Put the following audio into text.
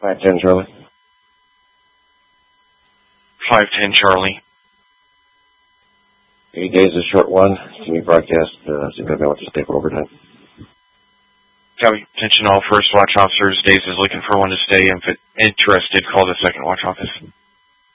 510 Charlie. 510 Charlie. 8 days is short one. Can you broadcast, see if I want to stay for overtime? Copy. Attention all first watch officers. Days is looking for one to stay. If interested, call the second watch office.